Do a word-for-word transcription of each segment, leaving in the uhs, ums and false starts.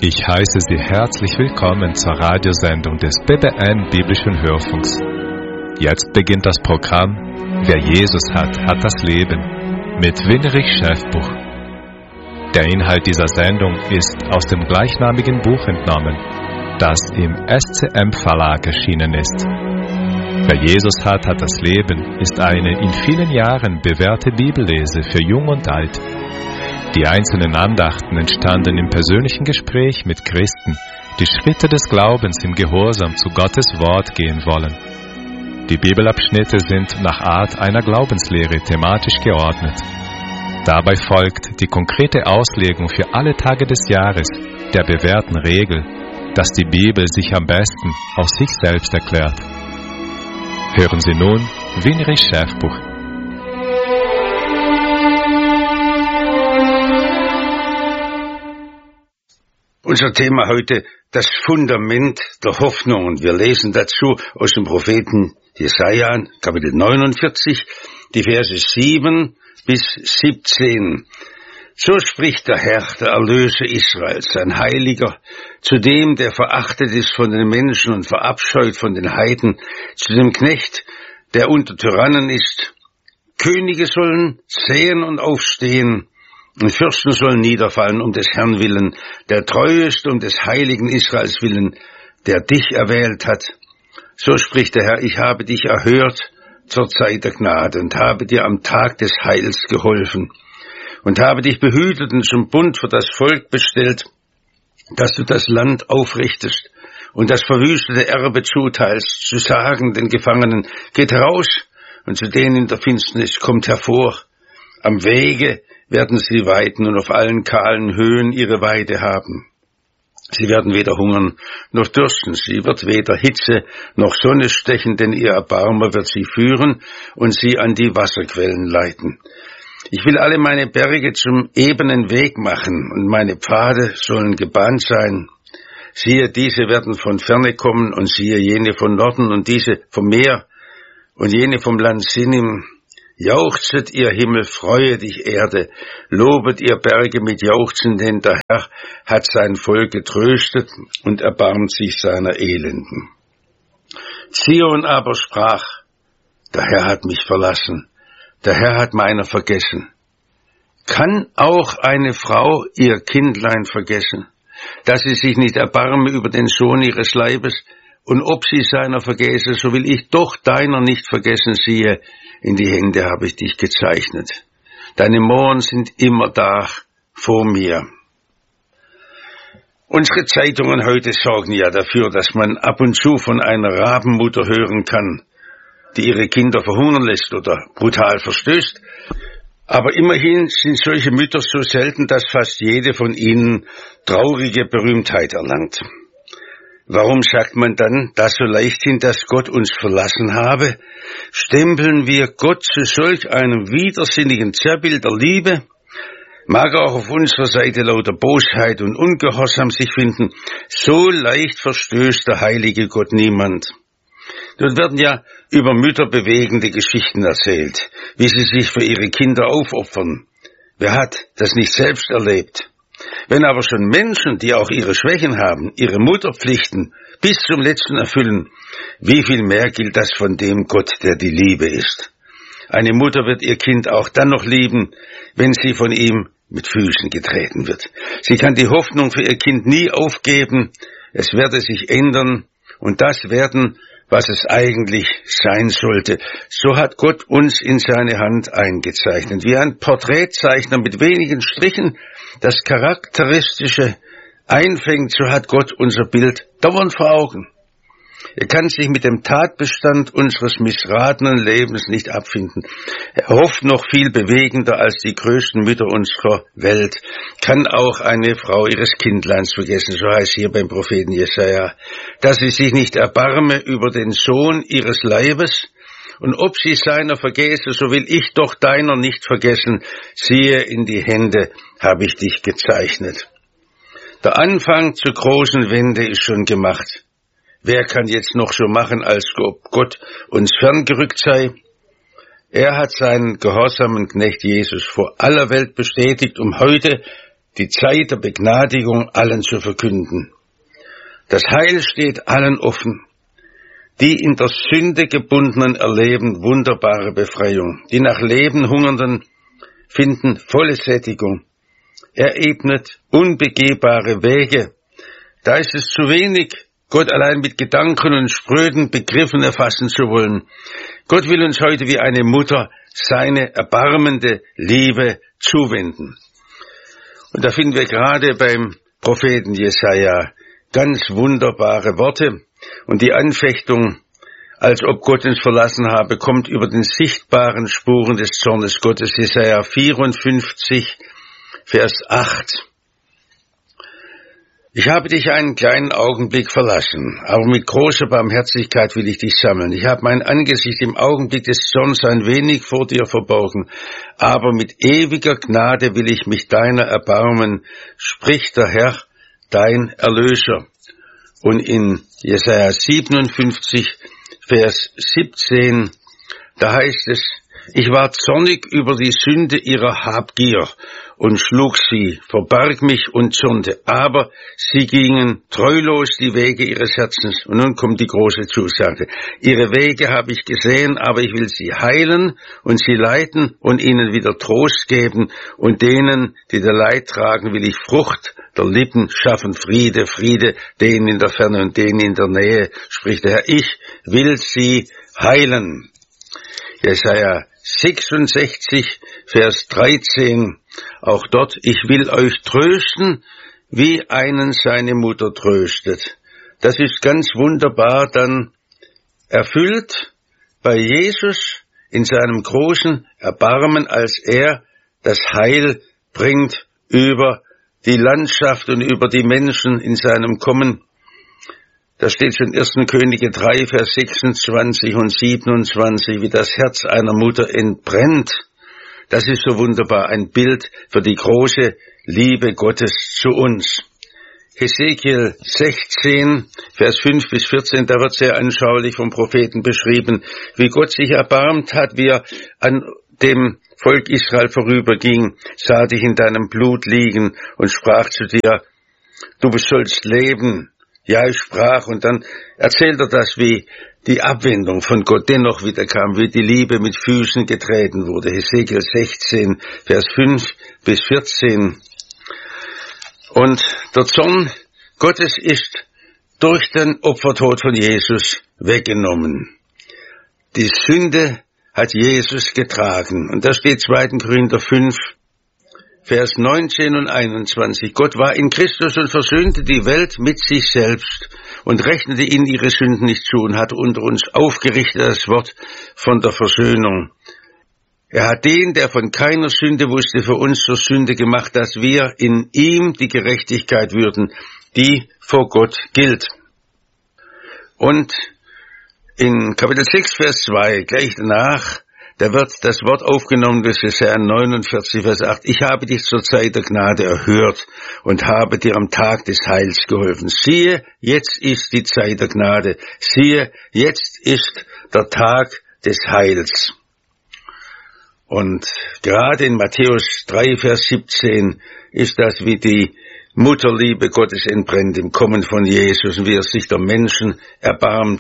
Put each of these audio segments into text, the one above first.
Ich heiße Sie herzlich willkommen zur Radiosendung des B B M Biblischen Hörfunks. Jetzt beginnt das Programm Wer Jesus hat, hat das Leben mit Winrich Schäfbuch. Der Inhalt dieser Sendung ist aus dem gleichnamigen Buch entnommen, das im S C M Verlag erschienen ist. Wer Jesus hat, hat das Leben ist eine in vielen Jahren bewährte Bibellese für Jung und Alt. Die einzelnen Andachten entstanden im persönlichen Gespräch mit Christen, die Schritte des Glaubens im Gehorsam zu Gottes Wort gehen wollen. Die Bibelabschnitte sind nach Art einer Glaubenslehre thematisch geordnet. Dabei folgt die konkrete Auslegung für alle Tage des Jahres der bewährten Regel, dass die Bibel sich am besten aus sich selbst erklärt. Hören Sie nun Winrich Schäfbuch. Unser Thema heute, das Fundament der Hoffnung. Und wir lesen dazu aus dem Propheten Jesaja, Kapitel neunundvierzig, die Verse sieben bis siebzehn. So spricht der Herr, der Erlöser Israels, ein Heiliger, zu dem, der verachtet ist von den Menschen und verabscheut von den Heiden, zu dem Knecht, der unter Tyrannen ist. Könige sollen sehen und aufstehen, und Fürsten sollen niederfallen um des Herrn willen, der treu ist um des heiligen Israels willen, der dich erwählt hat. So spricht der Herr, ich habe dich erhört zur Zeit der Gnade und habe dir am Tag des Heils geholfen und habe dich behütet und zum Bund für das Volk bestellt, dass du das Land aufrichtest und das verwüstete Erbe zuteilst, zu sagen den Gefangenen, geht heraus, und zu denen in der Finsternis, kommt hervor. Am Wege werden sie weiden und auf allen kahlen Höhen ihre Weide haben. Sie werden weder hungern noch dürsten, sie wird weder Hitze noch Sonne stechen, denn ihr Erbarmer wird sie führen und sie an die Wasserquellen leiten. Ich will alle meine Berge zum ebenen Weg machen, und meine Pfade sollen gebahnt sein. Siehe, diese werden von ferne kommen, und siehe, jene von Norden, und diese vom Meer, und jene vom Land Sinim. Jauchzet, ihr Himmel, freue dich, Erde, lobet, ihr Berge, mit Jauchzen, denn der Herr hat sein Volk getröstet und erbarmt sich seiner Elenden. Zion aber sprach, der Herr hat mich verlassen, der Herr hat meiner vergessen. Kann auch eine Frau ihr Kindlein vergessen, dass sie sich nicht erbarme über den Sohn ihres Leibes, und ob sie seiner vergesse, so will ich doch deiner nicht vergessen, siehe, in die Hände habe ich dich gezeichnet. Deine Mohren sind immer da vor mir. Unsere Zeitungen heute sorgen ja dafür, dass man ab und zu von einer Rabenmutter hören kann, die ihre Kinder verhungern lässt oder brutal verstößt. Aber immerhin sind solche Mütter so selten, dass fast jede von ihnen traurige Berühmtheit erlangt. Warum sagt man dann, dass so leichthin, dass Gott uns verlassen habe? Stempeln wir Gott zu solch einem widersinnigen Zerrbild der Liebe? Mag auch auf unserer Seite lauter Bosheit und Ungehorsam sich finden, so leicht verstößt der heilige Gott niemand. Dort werden ja über Mütter bewegende Geschichten erzählt, wie sie sich für ihre Kinder aufopfern. Wer hat das nicht selbst erlebt? Wenn aber schon Menschen, die auch ihre Schwächen haben, ihre Mutterpflichten bis zum Letzten erfüllen, wie viel mehr gilt das von dem Gott, der die Liebe ist? Eine Mutter wird ihr Kind auch dann noch lieben, wenn sie von ihm mit Füßen getreten wird. Sie kann die Hoffnung für ihr Kind nie aufgeben, es werde sich ändern und das werden, was es eigentlich sein sollte. So hat Gott uns in seine Hand eingezeichnet. Wie ein Porträtzeichner mit wenigen Strichen das Charakteristische einfängt, so hat Gott unser Bild dauernd vor Augen. Er kann sich mit dem Tatbestand unseres missratenen Lebens nicht abfinden. Er hofft noch viel bewegender als die größten Mütter unserer Welt. Kann auch eine Frau ihres Kindleins vergessen, so heißt hier beim Propheten Jesaja, dass sie sich nicht erbarme über den Sohn ihres Leibes, und ob sie seiner vergesse, so will ich doch deiner nicht vergessen. Siehe, in die Hände habe ich dich gezeichnet. Der Anfang zur großen Wende ist schon gemacht. Wer kann jetzt noch so machen, als ob Gott uns ferngerückt sei? Er hat seinen gehorsamen Knecht Jesus vor aller Welt bestätigt, um heute die Zeit der Begnadigung allen zu verkünden. Das Heil steht allen offen. Die in der Sünde gebundenen erleben wunderbare Befreiung. Die nach Leben hungernden finden volle Sättigung. Er ebnet unbegehbare Wege. Da ist es zu wenig, Gott allein mit Gedanken und spröden Begriffen erfassen zu wollen. Gott will uns heute wie eine Mutter seine erbarmende Liebe zuwenden. Und da finden wir gerade beim Propheten Jesaja ganz wunderbare Worte. Und die Anfechtung, als ob Gott uns verlassen habe, kommt über den sichtbaren Spuren des Zornes Gottes. Jesaja vierundfünfzig, Vers acht. Ich habe dich einen kleinen Augenblick verlassen, aber mit großer Barmherzigkeit will ich dich sammeln. Ich habe mein Angesicht im Augenblick des Zorns ein wenig vor dir verborgen, aber mit ewiger Gnade will ich mich deiner erbarmen, spricht der Herr, dein Erlöser. Und in Jesaja siebenundfünfzig, Vers siebzehn, da heißt es, ich war zornig über die Sünde ihrer Habgier und schlug sie, verbarg mich und zürnte, aber sie gingen treulos die Wege ihres Herzens. Und nun kommt die große Zusage. Ihre Wege habe ich gesehen, aber ich will sie heilen und sie leiten und ihnen wieder Trost geben. Und denen, die der Leid tragen, will ich Frucht der Lippen schaffen, Friede, Friede, denen in der Ferne und denen in der Nähe, spricht der Herr. Ich will sie heilen. Jesaja sechsundsechzig, Vers dreizehn, auch dort, ich will euch trösten, wie einen seine Mutter tröstet. Das ist ganz wunderbar dann erfüllt bei Jesus in seinem großen Erbarmen, als er das Heil bringt über die Landschaft und über die Menschen in seinem Kommen. Da steht schon ersten Könige drei, Vers sechsundzwanzig und siebenundzwanzig, wie das Herz einer Mutter entbrennt. Das ist so wunderbar, ein Bild für die große Liebe Gottes zu uns. Hesekiel sechzehn, Vers fünf bis vierzehn, da wird sehr anschaulich vom Propheten beschrieben, wie Gott sich erbarmt hat, wie er an dem Volk Israel vorüberging, sah dich in deinem Blut liegen und sprach zu dir, du sollst leben. Ja, ich sprach, und dann erzählt er das, wie die Abwendung von Gott dennoch wieder kam, wie die Liebe mit Füßen getreten wurde. Hesekiel sechzehn, Vers fünf bis vierzehn. Und der Zorn Gottes ist durch den Opfertod von Jesus weggenommen. Die Sünde hat Jesus getragen. Und da steht zweiten Korinther fünf, Vers neunzehn und einundzwanzig. Gott war in Christus und versöhnte die Welt mit sich selbst und rechnete ihnen ihre Sünden nicht zu und hat unter uns aufgerichtet das Wort von der Versöhnung. Er hat den, der von keiner Sünde wusste, für uns zur Sünde gemacht, dass wir in ihm die Gerechtigkeit würden, die vor Gott gilt. Und in Kapitel sechs, Vers zwei, gleich danach, da wird das Wort aufgenommen, das ist Jesaja neunundvierzig, Vers acht. Ich habe dich zur Zeit der Gnade erhört und habe dir am Tag des Heils geholfen. Siehe, jetzt ist die Zeit der Gnade. Siehe, jetzt ist der Tag des Heils. Und gerade in Matthäus drei, Vers siebzehn ist das, wie die Mutterliebe Gottes entbrennt im Kommen von Jesus und wie er sich der Menschen erbarmt.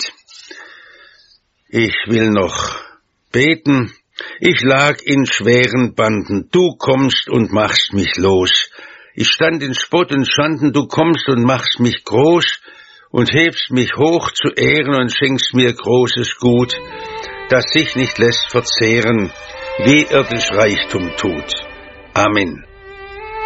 Ich will noch beten. Ich lag in schweren Banden, du kommst und machst mich los. Ich stand in Spott und Schanden, du kommst und machst mich groß und hebst mich hoch zu Ehren und schenkst mir großes Gut, das sich nicht lässt verzehren, wie irdisch Reichtum tut. Amen.